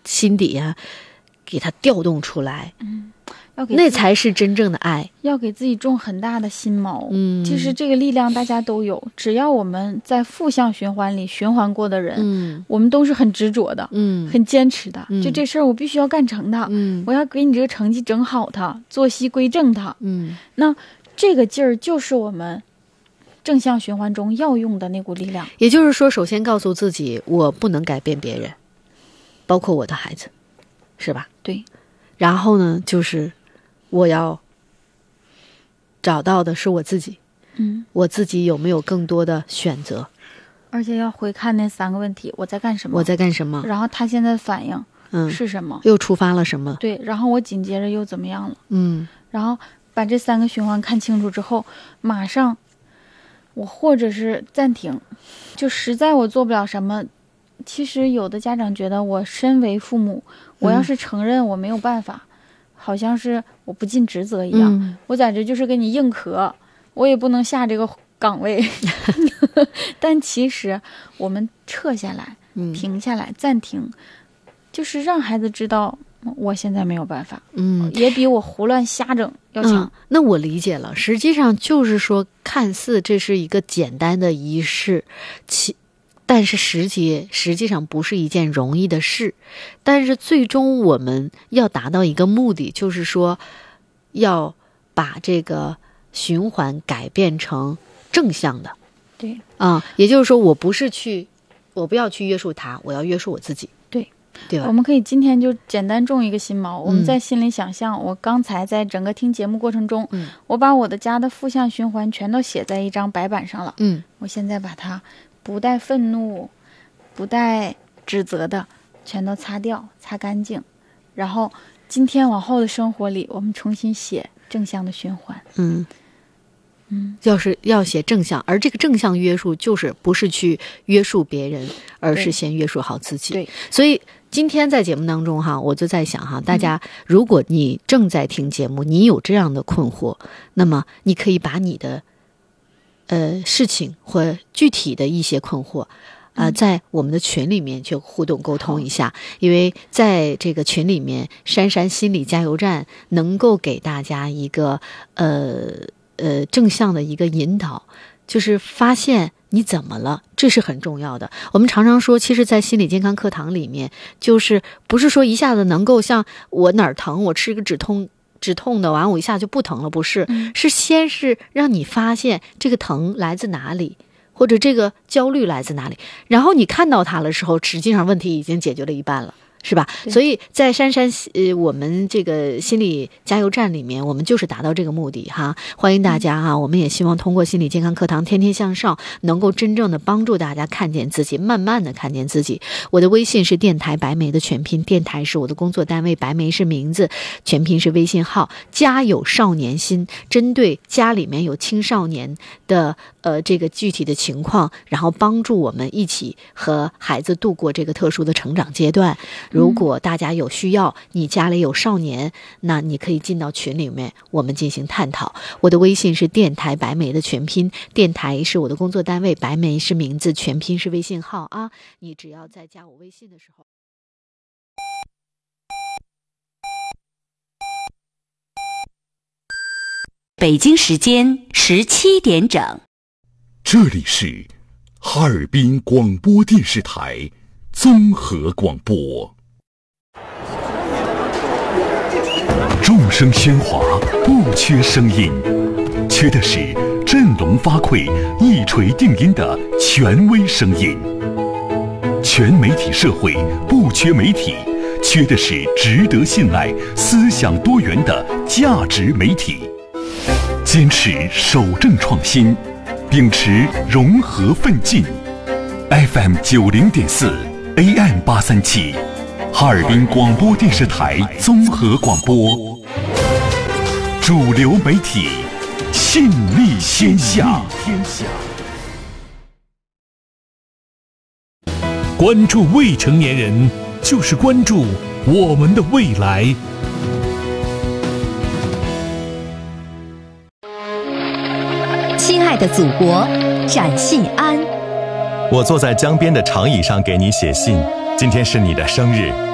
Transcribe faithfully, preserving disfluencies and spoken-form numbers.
心底啊给它调动出来， 嗯，要给那才是真正的爱。 要给自己种很大的心锚。 嗯， 其实这个力量大家都有，只要我们在负向循环里循环过的人， 嗯， 我们都是很执着的， 嗯， 很坚持的。 嗯、 就这事儿我必须要干成它， 嗯， 我要给你这个成绩整好它，作息归正它。 嗯， 那这个劲儿就是我们正向循环中要用的那股力量。 也就是说，首先告诉自己，我不能改变别人，包括我的孩子，是吧？ 对。 然后呢，就是我要找到的是我自己， 嗯， 我自己有没有更多的选择， 而且要回看那三个问题：我在干什么？ 我在干什么？ 然后他现在的反应嗯是什么？ 又触发了什么？ 对，然后我紧接着又怎么样了？ 嗯， 然后把这三个循环看清楚之后，马上我或者是暂停，就实在我做不了什么。其实有的家长觉得我身为父母，我要是承认我没有办法，嗯、好像是我不尽职责一样。嗯、我在这就是给你硬壳，我也不能下这个岗位。但其实我们撤下来，停下来，暂停，就是让孩子知道我现在没有办法。嗯，也比我胡乱瞎整要强。 嗯、那我理解了，实际上就是说，看似这是一个简单的仪式，其。但是实际实际上不是一件容易的事，但是最终我们要达到一个目的，就是说要把这个循环改变成正向的。 对啊、嗯，也就是说，我不是去，我不要去约束他，我要约束我自己。 对， 对吧？ 我们可以今天就简单种一个心锚，我们在心里想象，我刚才在整个听节目过程中，嗯，我把我的家的负向循环全都写在一张白板上了。嗯，我现在把它。不带愤怒，不带指责的，全都擦掉、擦干净。然后今天往后的生活里，我们重新写正向的循环。嗯嗯，要是要写正向，而这个正向约束就是不是去约束别人，而是先约束好自己。 对， 所以今天在节目当中哈，我就在想哈，大家如果你正在听节目，你有这样的困惑，那么你可以把你的。呃，事情或具体的一些困惑，呃，在我们的群里面去互动沟通一下，因为在这个群里面，珊珊心理加油站能够给大家一个呃呃正向的一个引导，就是发现你怎么了，这是很重要的。我们常常说，其实，在心理健康课堂里面，就是不是说一下子能够像我哪儿疼，我吃一个止痛。止痛的完我一下就不疼了，不是，是先是让你发现这个疼来自哪里，或者这个焦虑来自哪里，然后你看到它的时候，实际上问题已经解决了一半了，是吧？所以在珊珊呃我们这个心理加油站里面，我们就是达到这个目的哈，欢迎大家哈，我们也希望通过心理健康课堂天天向上，能够真正的帮助大家看见自己，慢慢的看见自己。我的微信是电台白梅的全拼，电台是我的工作单位，白梅是名字，全拼是微信号。家有少年心，针对家里面有青少年的呃这个具体的情况，然后帮助我们一起和孩子度过这个特殊的成长阶段。如果大家有需要，你家里有少年，那你可以进到群里面，我们进行探讨。我的微信是电台白梅的全拼，电台是我的工作单位，白梅是名字，全拼是微信号啊。你只要在加我微信的时候。 北京时间十七点整， 这里是哈尔滨广播电视台综合广播。众声喧哗，不缺声音，缺的是振聋发聩、一锤定音的权威声音。全媒体社会不缺媒体，缺的是值得信赖、思想多元的价值媒体。坚持守正创新，秉持融合奋进。F M 九零点四 A M 八三七，哈尔滨广播电视台综合广播，主流媒体，信力天下。 关注未成年人，就是关注我们的未来。 亲爱的祖国，展信安。 我坐在江边的长椅上给你写信，今天是你的生日，